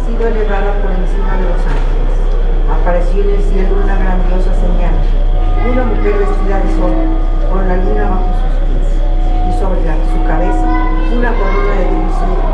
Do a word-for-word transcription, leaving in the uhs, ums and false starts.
sido elevada por encima de los ángeles. Apareció en el cielo una grandiosa señal, una mujer vestida de sol, con la luna bajo sus pies, y sobre la, su cabeza una corona de dulce